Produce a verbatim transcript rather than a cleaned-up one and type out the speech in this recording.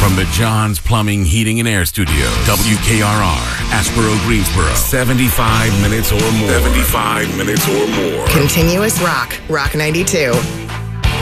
From the John's Plumbing, Heating, and Air Studios, W K R R, Asheboro, Greensboro, seventy-five minutes or more. seventy-five minutes or more. Continuous rock, Rock ninety-two.